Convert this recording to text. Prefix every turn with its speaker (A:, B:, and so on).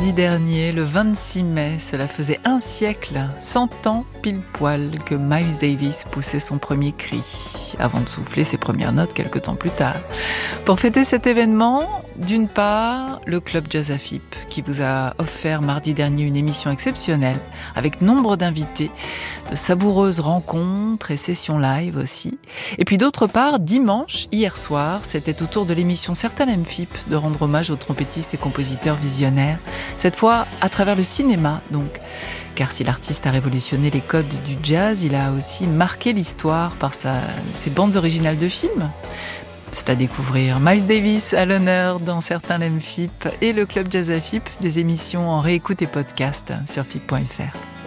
A: mardi dernier, le 26 mai, cela faisait un siècle, 100 ans pile poil, que Miles Davis poussait son premier cri, avant de souffler ses premières notes quelques temps plus tard. Pour fêter cet événement, d'une part, le Club Jazz AFIP, qui vous a offert mardi dernier une émission exceptionnelle, avec nombre d'invités, de savoureuses rencontres et sessions live aussi. Et puis d'autre part, dimanche, hier soir, c'était au tour de l'émission Certains FIP de rendre hommage aux trompettistes et compositeurs visionnaires, cette fois à travers le cinéma donc. Car si l'artiste a révolutionné les codes du jazz, il a aussi marqué l'histoire par ses bandes originales de films. C'est à découvrir. Miles Davis à l'honneur dans Certains FIP et le Club Jazz AFIP, des émissions en réécoute et podcast sur FIP.fr.